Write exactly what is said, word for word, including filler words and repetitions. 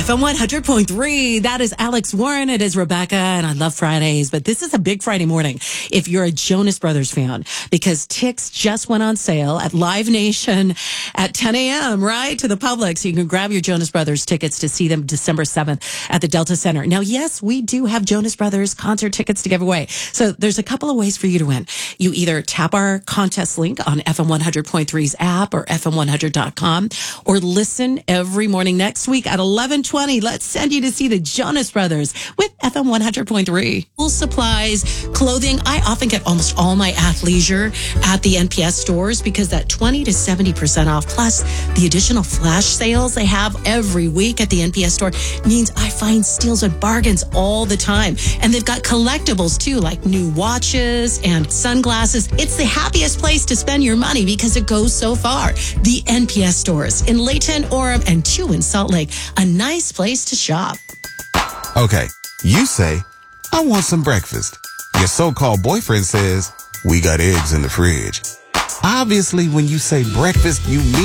F M one hundred point three. That is Alex Warren. It is Rebecca, and I love Fridays, but this is a big Friday morning if you're a Jonas Brothers fan, because tickets just went on sale at Live Nation at ten a.m., right, to the public. So you can grab your Jonas Brothers tickets to see them December seventh at the Delta Center. Now, yes, we do have Jonas Brothers concert tickets to give away. So there's a couple of ways for you to win. You either tap our contest link on F M one hundred point three's app or F M one hundred dot com, or listen every morning next week at eleven twenty. Let's send you to see the Jonas Brothers with F M one hundred point three. School supplies, clothing. I often get almost all my athleisure at the N P S stores because that twenty to seventy percent off, plus the additional flash sales they have every week at the N P S store, means I find steals and bargains all the time. And they've got collectibles too, like new watches and sunglasses. It's the happiest place to spend your money because it goes so far. The N P S stores in Layton, Orem, and two in Salt Lake. A nice place to shop. Okay, you say, I want some breakfast. Your so-called boyfriend says, we got eggs in the fridge. Obviously, when you say breakfast, you mean